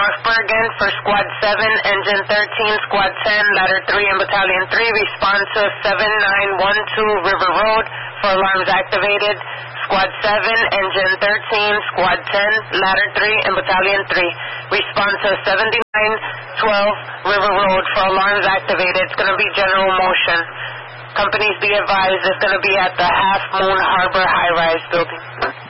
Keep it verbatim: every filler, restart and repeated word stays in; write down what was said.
North Bergen for Squad seven, Engine thirteen, Squad ten, Ladder three, and Battalion three. Respond to seven nine one two River Road for alarms activated. Squad seven, Engine thirteen, Squad ten, Ladder three, and Battalion three. Respond to seventy-nine twelve River Road for alarms activated. It's going to be general motion. Companies be advised it's going to be at the Half Moon Harbor high-rise building.